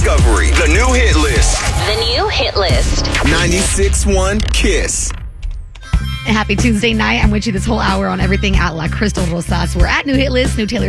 Discovery, the new hit list. The new hit list. 96.1 Kiss. Happy Tuesday night. I'm with you this whole hour on everything at La Crystal Rosas. We're at New Hit List, new Taylor